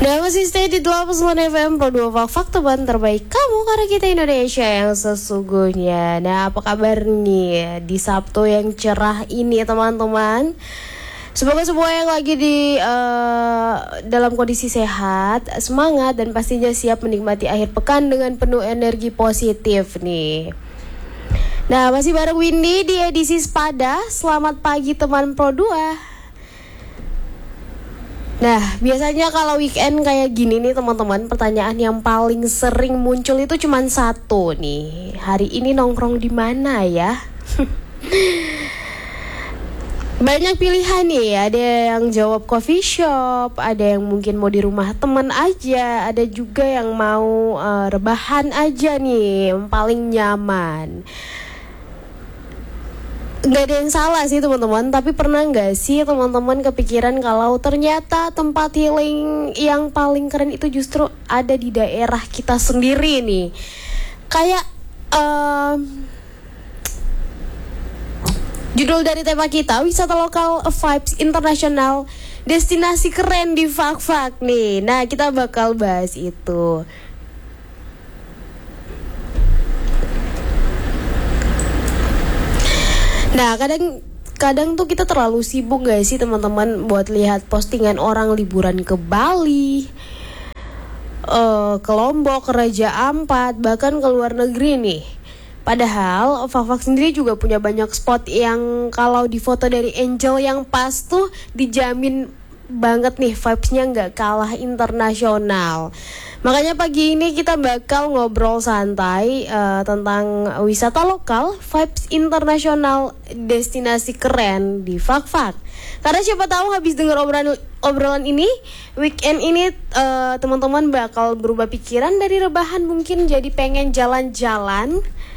Nah, masih stay di 89 FM Pro 2 Fakta teman terbaik kamu karena kita Indonesia yang sesungguhnya. Nah, apa kabar nih di Sabtu yang cerah ini teman-teman? Semoga semua yang lagi di dalam kondisi sehat, semangat dan pastinya siap menikmati akhir pekan dengan penuh energi positif nih. Nah, masih bareng Windy di edisi Sepada. Selamat pagi teman Pro 2. Nah, biasanya kalau weekend kayak gini nih teman-teman, pertanyaan yang paling sering muncul itu cuma satu nih. Hari ini nongkrong di mana ya? Banyak pilihan nih, ada yang jawab coffee shop, ada yang mungkin mau di rumah teman aja, ada juga yang mau rebahan aja nih, yang paling nyaman. Gak ada yang salah sih teman-teman, tapi pernah gak sih teman-teman kepikiran kalau ternyata tempat healing yang paling keren itu justru ada di daerah kita sendiri nih. Kayak judul dari tema kita, wisata lokal vibes internasional, destinasi keren di Fak-Fak nih. Nah, kita bakal bahas itu. Nah, kadang tuh kita terlalu sibuk gak sih teman-teman buat lihat postingan orang liburan ke Bali, ke Lombok, ke Raja Ampat, bahkan ke luar negeri nih. Padahal Fak-Fak sendiri juga punya banyak spot yang kalau di foto dari Angel yang pas tuh dijamin banget nih vibes-nya gak kalah internasional. Makanya pagi ini kita bakal ngobrol santai tentang wisata lokal, vibes internasional, destinasi keren di Fak-Fak. Karena siapa tahu habis dengar obrolan ini, weekend ini teman-teman bakal berubah pikiran dari rebahan mungkin jadi pengen jalan-jalan.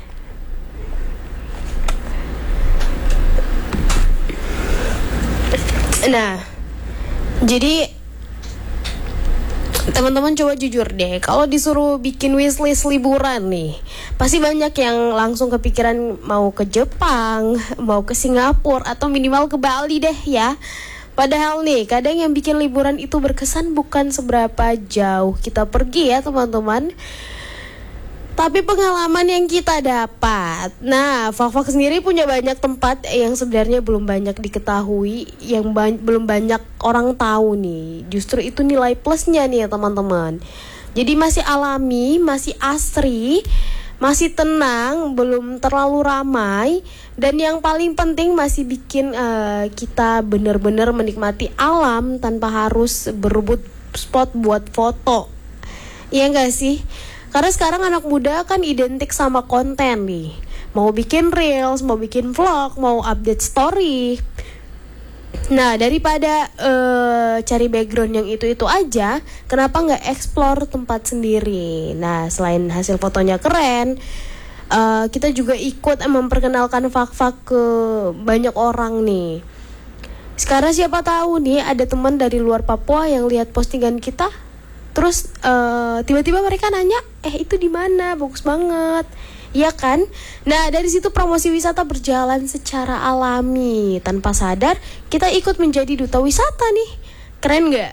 Nah, jadi teman-teman coba jujur deh, kalau disuruh bikin wishlist liburan nih, pasti banyak yang langsung kepikiran mau ke Jepang, mau ke Singapura, atau minimal ke Bali deh ya. Padahal nih, kadang yang bikin liburan itu berkesan bukan seberapa jauh kita pergi ya teman-teman, tapi pengalaman yang kita dapat. Nah, Fak-Fak sendiri punya banyak tempat yang sebenarnya belum banyak diketahui, yang belum banyak orang tahu nih. Justru itu nilai plusnya nih ya teman-teman. Jadi masih alami, masih asri, masih tenang, belum terlalu ramai, dan yang paling penting masih bikin kita benar-benar menikmati alam tanpa harus berebut spot buat foto. Iya gak sih? Karena sekarang anak muda kan identik sama konten nih. Mau bikin reels, mau bikin vlog, mau update story. Nah, daripada cari background yang itu-itu aja, kenapa nggak explore tempat sendiri? Nah, selain hasil fotonya keren, kita juga ikut memperkenalkan Fak-Fak ke banyak orang nih. Sekarang siapa tahu nih ada teman dari luar Papua yang lihat postingan kita, terus tiba-tiba mereka nanya, itu di mana? Bagus banget, iya kan? Nah, dari situ promosi wisata berjalan secara alami. Tanpa sadar kita ikut menjadi duta wisata nih. Keren nggak?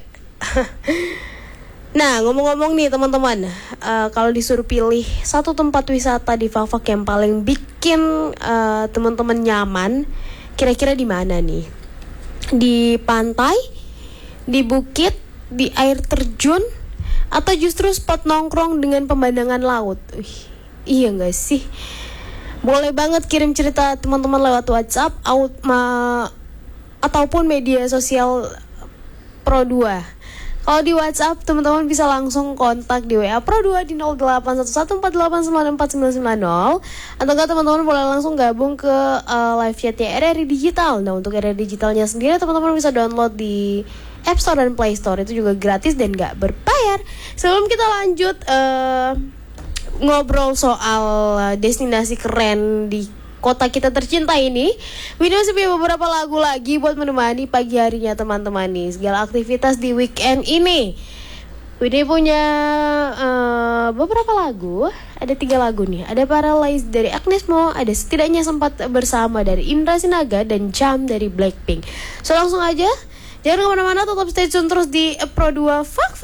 Nah, ngomong-ngomong nih teman-teman, kalau disuruh pilih satu tempat wisata di Fak-Fak yang paling bikin teman-teman nyaman, kira-kira di mana nih? Di pantai, di bukit, di air terjun, atau justru spot nongkrong dengan pemandangan laut? Iya gak sih? Boleh banget kirim cerita teman-teman lewat WhatsApp ataupun media sosial Pro 2. Kalau di WhatsApp teman-teman bisa langsung kontak di WA Pro 2 di 081148949990, atau teman-teman boleh langsung gabung ke live chatnya RRI Digital. Nah, untuk RRI Digitalnya sendiri teman-teman bisa download di App Store dan Play Store, itu juga gratis dan gak berbayar. Sebelum kita lanjut ngobrol soal destinasi keren di kota kita tercinta ini, Windy masih punya beberapa lagu lagi buat menemani pagi harinya teman-teman nih, segala aktivitas di weekend ini. Windy punya beberapa lagu, ada 3 lagu nih. Ada Paralyzed dari Agnes Mo, ada Setidaknya Sempat Bersama dari Indra Sinaga, dan Jam dari Blackpink. So langsung aja, jangan kemana-mana, tetap stay tune terus di Pro 2 Fak.